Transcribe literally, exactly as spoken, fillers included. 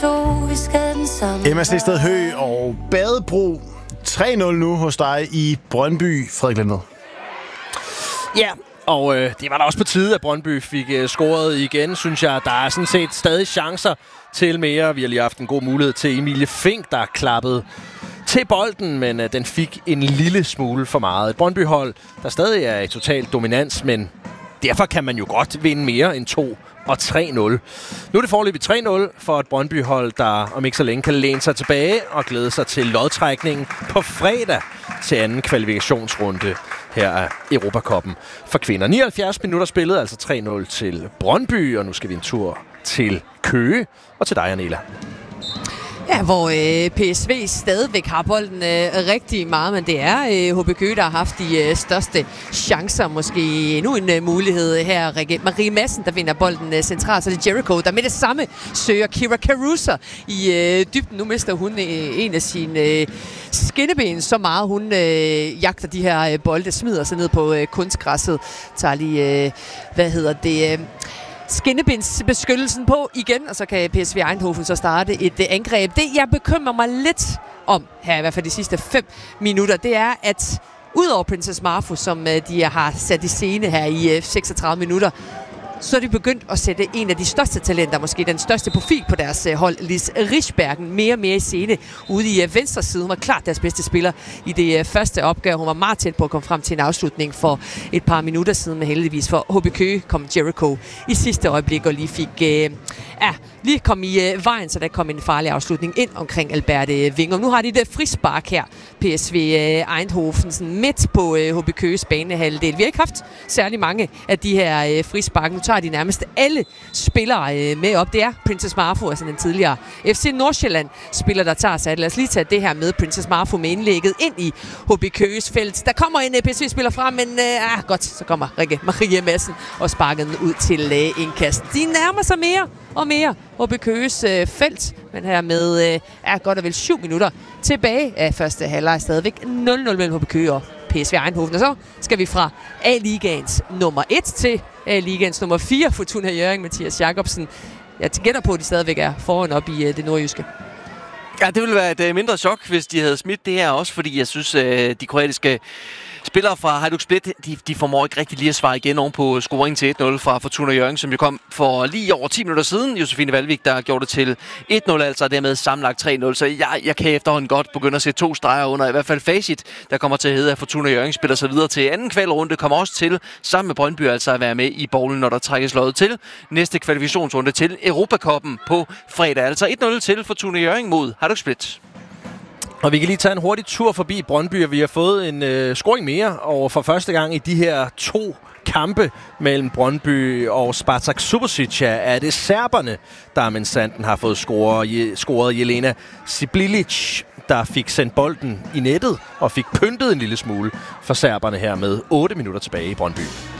to, vi skal den samme. Emma Sted Høgh og Badebro. tre nul nu hos dig i Brøndby, Frederik Lindved. Ja, og øh, det var da også på tide, at Brøndby fik øh, scoret igen, synes jeg. Der er sådan set stadig chancer til mere. Vi har lige haft en god mulighed til Emilie Fink, der klappede til bolden, men øh, den fik en lille smule for meget. Et Brøndby-hold, der stadig er i total dominans, men derfor kan man jo godt vinde mere end to og tre nul. Nu er det foreløbig tre nul for et Brøndby-hold, der om ikke så længe kan læne sig tilbage og glæde sig til lodtrækningen på fredag til anden kvalifikationsrunde her af Europacupen for kvinder. nioghalvfjerds minutter spillet, altså tre nul til Brøndby, og nu skal vi en tur til Køge og til dig, Anela. Ja, hvor øh, P S V stadigvæk har bolden øh, rigtig meget, men det er øh, H B Køge, der har haft de øh, største chancer. Måske endnu en øh, mulighed her. Rikke. Marie Madsen, der vinder bolden øh, centralt, så det er Jericho, der med det samme søger Kira Caruso i øh, dybden. Nu mister hun øh, en af sine øh, skinneben så meget. Hun øh, jagter de her øh, bolde, smider sig ned på øh, kunstgræsset. Tager lige, øh, hvad hedder det... Øh, skinnebindsbeskyttelsen på igen, og så kan P S V Eindhoven så starte et uh, angreb. Det, jeg bekymrer mig lidt om her, i hvert fald de sidste fem minutter, det er, at udover Princess Marfu, som uh, de har sat i scene her i uh, seksogtredive minutter, så er de begyndt at sætte en af de største talenter, måske den største profil på deres uh, hold, Lis Rigsbergen, mere og mere i scene ude i uh, venstre side. Hun var klart deres bedste spiller i det uh, første opgør. Hun var meget tæt på at komme frem til en afslutning for et par minutter siden, men heldigvis for H B Køge kom Jericho i sidste øjeblik og lige fik uh, ja, lige kom i uh, vejen, så der kom en farlig afslutning ind omkring Alberte Wingum. Nu har de det frispark her, P S V uh, Eindhoven, sådan midt på uh, H B Køges banehalvdel. Vi har ikke haft særlig mange af de her uh, frispark. Nu tager de nærmest alle spillere uh, med op. Det er Princess Marfu, altså den tidligere F C Nordsjælland-spiller, der tager sig. Lad os lige tage det her med Princess Marfu med indlægget ind i H B Køges felt. Der kommer en uh, P S V-spiller frem, men uh, ah, godt, så kommer Rikke Marie Madsen og sparker den ud til uh, indkast. De nærmer sig mere og mere H B Køges øh, felt, men her med øh, er godt og vel syv minutter tilbage af første halvleg, stadigvæk nul nul mellem H B Køge og P S V Eindhoven. Og så skal vi fra A-ligaens nummer et til A-ligaens nummer fire, Fortuna Hjørring, Mathias Jacobsen. Jeg gætter på, at de stadigvæk er foran op i øh, det nordjyske. Ja, det ville være et øh, mindre chok, hvis de havde smidt det her også, fordi jeg synes, øh, de kroatiske spillere fra Hajduk Split, de, de formår ikke rigtig lige at svare igen oven på scoringen til et nul fra Fortuna Hjørring, som jo kom for lige over ti minutter siden. Josefine Valvik, der gjorde det til et nul, altså dermed sammenlagt tre nul. Så jeg, jeg kan efterhånden godt begynde at se to streger under. I hvert fald facit, der kommer til at hedde, at Fortuna Hjørring spiller sig videre til anden kvalrunde, kommer også til sammen med Brøndby altså at være med i bowlen, når der trækkes lod til næste kvalifikationsrunde til Europacupen på fredag. Altså et nul til Fortuna Hjørring mod Hajduk Split. Og vi kan lige tage en hurtig tur forbi Brøndby, og vi har fået en øh, scoring mere, og for første gang i de her to kampe mellem Brøndby og Spartak Subotica er det serberne, der med sanden har fået scoret, scoret Jelena Sibilic, der fik sendt bolden i nettet og fik pyntet en lille smule for serberne her med otte minutter tilbage i Brøndby.